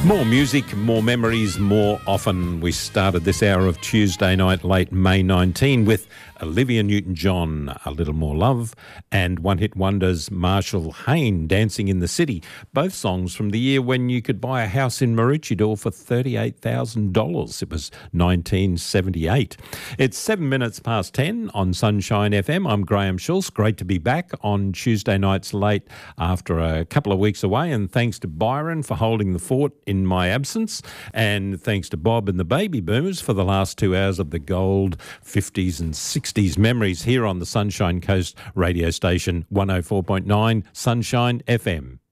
More music, more memories, more often. We started this hour of Tuesday night, late May 19, with Olivia Newton-John, A Little More Love, and one-hit wonders Marshall Hayne, Dancing in the City, both songs from the year when you could buy a house in Maroochydore for $38,000. It was 1978. It's 7 minutes past 10 on Sunshine FM. I'm Graham Schultz. Great to be back on Tuesday nights late after a couple of weeks away, and thanks to Byron for holding the fort in my absence, and thanks to Bob and the Baby Boomers for the last 2 hours of the gold 50s and 60s memories here on the Sunshine Coast radio station 104.9 Sunshine FM.